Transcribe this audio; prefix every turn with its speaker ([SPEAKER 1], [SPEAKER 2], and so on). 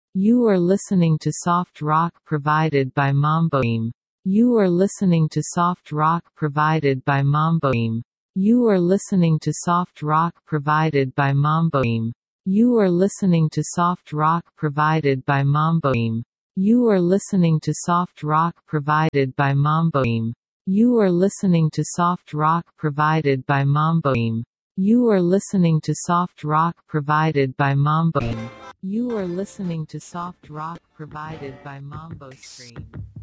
[SPEAKER 1] You are listening to soft rock provided by Mamboim. You are listening to soft rock provided by Mamboim. You are listening to soft rock provided by Mamboim. You are listening to soft rock provided by Mamboim. You are listening to soft rock provided by Mamboim. You are listening to soft rock provided by Mamboim. You are listening to soft rock provided by Mamboim. You are listening to soft rock provided by Mambo Stream.